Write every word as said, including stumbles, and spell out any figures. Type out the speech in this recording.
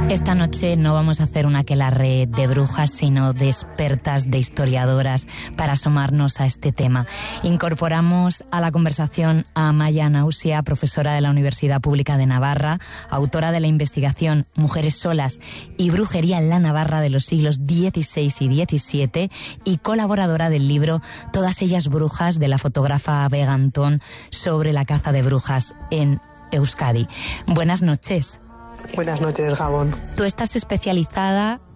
Esta noche no vamos a hacer una aquelarre de brujas, sino de expertas, de historiadoras, para asomarnos a este tema. Incorporamos a la conversación a Amaia Náusea, profesora de la Universidad Pública de Navarra, autora de la investigación Mujeres solas y brujería en la Navarra de los siglos dieciséis y diecisiete y colaboradora del libro Todas ellas brujas, de la fotógrafa Vega Antón, sobre la caza de brujas en Euskadi. Buenas noches. Buenas noches, Gabón. Tú estás especializada